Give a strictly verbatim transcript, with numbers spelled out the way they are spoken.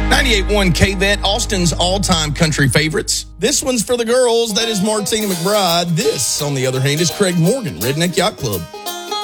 ninety-eight point one K-Vet, Austin's all-time country favorites. This one's for the girls. That is Martina McBride. This, on the other hand, is Craig Morgan, Redneck Yacht Club.